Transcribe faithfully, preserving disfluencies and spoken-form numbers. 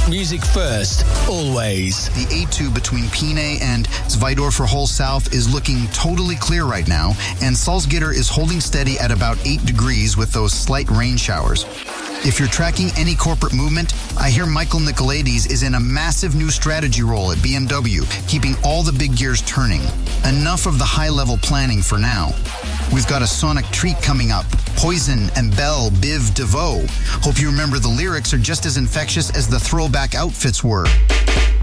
Music first, always. The A two between Pine and Zweidorfer Hole South is looking totally clear right now, and Salzgitter is holding steady at about eight degrees with those slight rain showers. If you're tracking any corporate movement, I hear Michael Nicolaides is in a massive new strategy role at B M W, keeping all the big gears turning. Enough of the high-level planning for now. We've got a sonic treat coming up. Poison and Belle Biv DeVoe. Hope you remember the lyrics are just as infectious as the throwback outfits were.